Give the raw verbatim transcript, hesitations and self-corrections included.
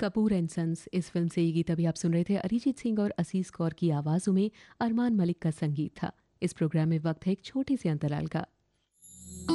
Kapoor and sons इस film से ये गीत अभी आप सुन रहे थे अरिजीत सिंह और असीस कौर की आवाज़ों में। अरमान मलिक का संगीत था। इस प्रोग्राम में वक्त है एक छोटे से अंतराल का।